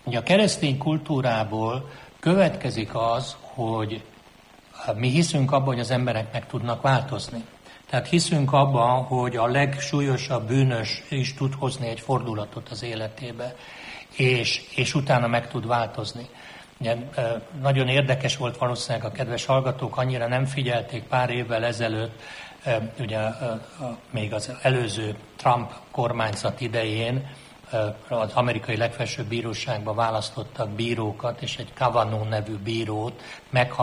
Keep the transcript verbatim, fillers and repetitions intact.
Ugye a keresztény kultúrából következik az, hogy mi hiszünk abban, hogy az emberek meg tudnak változni. Tehát hiszünk abban, hogy a legsúlyosabb bűnös is tud hozni egy fordulatot az életébe, és, és utána meg tud változni. Ugye, nagyon érdekes volt valószínűleg a kedves hallgatók, annyira nem figyelték pár évvel ezelőtt, ugye még az előző Trump kormányzat idején az amerikai legfelsőbb bíróságba választottak bírókat, és egy Kavanaugh nevű bírót meghallgatták